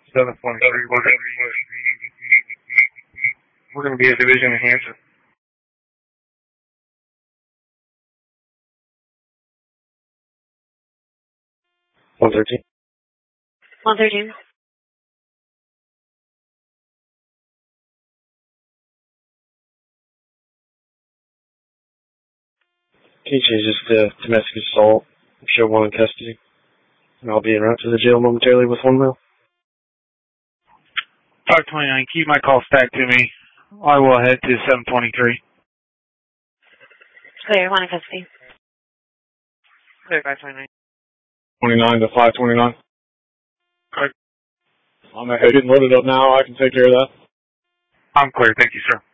723. We're going to be a division enhancer. 113. 113. Can you change this to domestic assault? Show one in custody. And I'll be en route to the jail momentarily with 1 mil. 529, keep my call stacked to me. I will head to 723. Clear, 1 in custody. Clear, 529. 29 to 529. Clear. I'm getting loaded up now. I can take care of that. I'm clear. Thank you, sir.